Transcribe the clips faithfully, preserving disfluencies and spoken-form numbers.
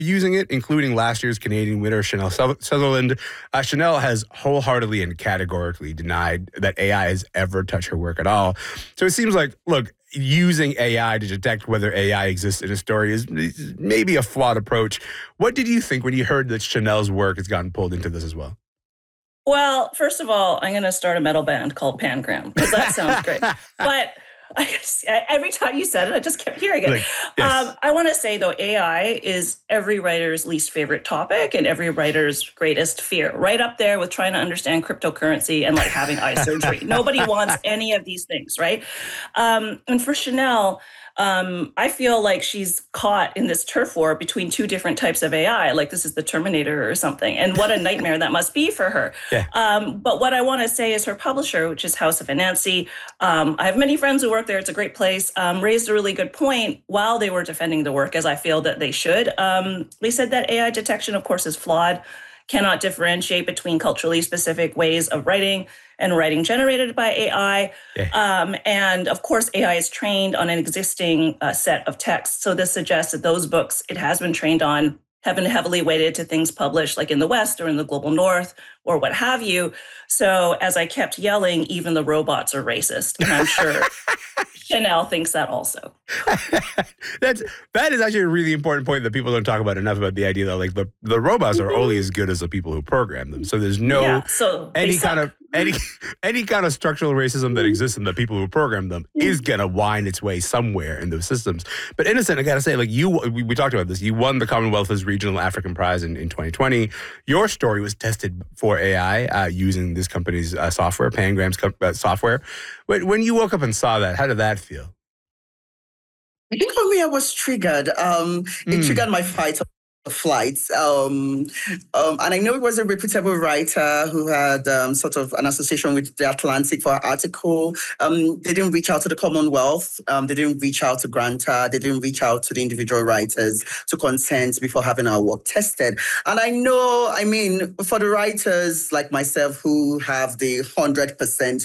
using it, including last year's Canadian winner, Chanel Sutherland. Uh, Chanel has wholeheartedly and categorically denied that A I has ever touched her work at all. So it seems like, look, using A I to detect whether A I exists in a story is, is maybe a flawed approach. What did you think when you heard that Chanel's work has gotten pulled into this as well? Well, first of all, I'm going to start a metal band called Pangram, because that sounds great. But I just, every time you said it, I just kept hearing it. Like, yes. um, I want to say, though, A I is every writer's least favorite topic and every writer's greatest fear, right up there with trying to understand cryptocurrency and like having eye surgery. Nobody wants any of these things, right? Um, and for Chanel, Um, I feel like she's caught in this turf war between two different types of A I, like this is the Terminator or something. And what a nightmare that must be for her. Yeah. Um, but what I want to say is her publisher, which is House of Anansi, um, I have many friends who work there. It's a great place, um, raised a really good point while they were defending the work, as I feel that they should. Um, they said that A I detection, of course, is flawed, cannot differentiate between culturally specific ways of writing and writing generated by A I. Yeah. Um, and of course, A I is trained on an existing uh, set of texts. So this suggests that those books it has been trained on have been heavily weighted to things published like in the West or in the global North or what have you. So as I kept yelling, even the robots are racist. And I'm sure Chanel thinks that also. That's that is actually a really important point that people don't talk about enough, about the idea that like the, the robots are only as good as the people who program them. So there's no yeah, so any kind of any any kind of structural racism that exists in the people who program them is gonna wind its way somewhere in those systems. But Innocent, I gotta say, like you, we, we talked about this. You won the Commonwealth's Regional African Prize in, in twenty twenty. Your story was tested for A I uh, using this company's uh, software, Pangram's co- uh, software. When, when you woke up and saw that, how did that feel? I think for me, I was triggered. Um, it mm. triggered my fight or flight. Um, um, and I know it was a reputable writer who had um, sort of an association with The Atlantic for an article. Um, they didn't reach out to the Commonwealth. Um, they didn't reach out to Granta. They didn't reach out to the individual writers to consent before having our work tested. And I know, I mean, for the writers like myself who have the one hundred percent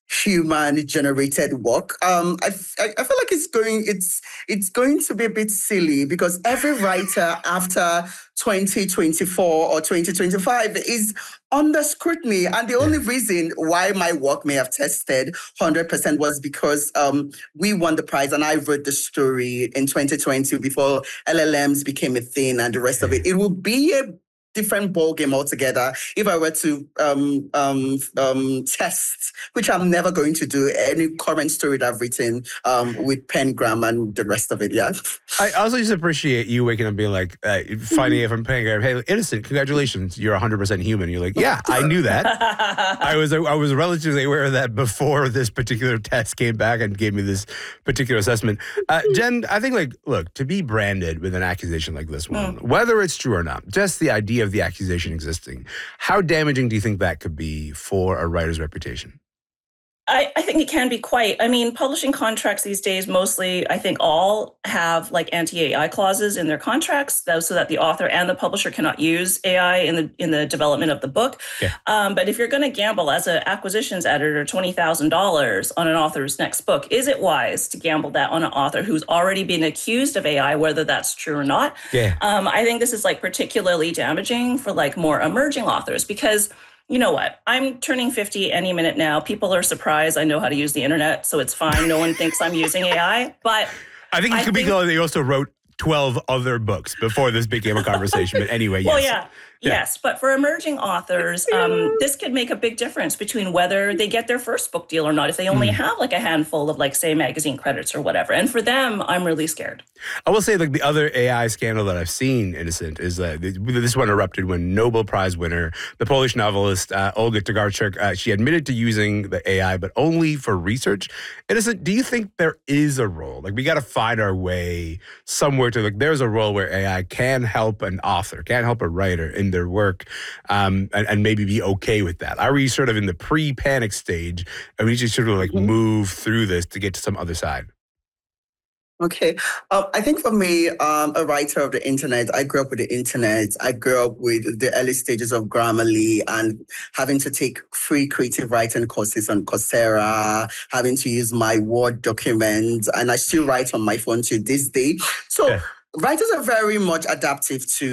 human generated work. Um, I, I I feel like it's going it's it's going to be a bit silly because every writer after twenty twenty-four or twenty twenty-five is under scrutiny, and the only reason why my work may have tested one hundred percent was because um we won the prize and I wrote the story in twenty twenty before L L Ms became a thing and the rest of it. It will be a different ballgame altogether if I were to um, um, um, test, which I'm never going to do, any current story that I've written um, with Pangram and the rest of it, yeah. I also just appreciate you waking up and being like, uh, finding it from Pangram, hey, Innocent, congratulations, you're one hundred percent human. You're like, yeah, I knew that. I was I was relatively aware of that before this particular test came back and gave me this particular assessment. Uh, Jen, I think, like, look, to be branded with an accusation like this one, mm. whether it's true or not, just the idea of the accusation existing, how damaging do you think that could be for a writer's reputation? I, I think it can be quite. I mean, publishing contracts these days, mostly, I think all have like anti-A I clauses in their contracts, so that the author and the publisher cannot use A I in the in the development of the book. Yeah. Um, but if you're going to gamble as an acquisitions editor twenty thousand dollars on an author's next book, is it wise to gamble that on an author who's already been accused of A I, whether that's true or not? Yeah. Um, I think this is like particularly damaging for like more emerging authors because, you know what? I'm turning fifty any minute now. People are surprised I know how to use the internet, so it's fine. No one thinks I'm using A I. But I think it I could think, be clear that you also wrote twelve other books before this became a conversation. But anyway, yes. Well, yeah. Yeah. Yes, but for emerging authors, um, this could make a big difference between whether they get their first book deal or not, if they only mm. have like a handful of like, say, magazine credits or whatever. And for them, I'm really scared. I will say, like, the other A I scandal that I've seen, Innocent, is that this one erupted when Nobel Prize winner, the Polish novelist uh, Olga Tokarczuk, uh, she admitted to using the A I, but only for research. Innocent, do you think there is a role? Like, we got to find our way somewhere to, like, there's a role where A I can help an author, can help a writer in their work, um, and, and maybe be okay with that? Are we sort of in the pre-panic stage, and we just sort of like move through this to get to some other side? Okay. Um, I think for me, um, a writer of the internet, I grew up with the internet. I grew up with the early stages of Grammarly and having to take free creative writing courses on Coursera, having to use my Word documents, and I still write on my phone to this day. So yeah. writers are very much adaptive to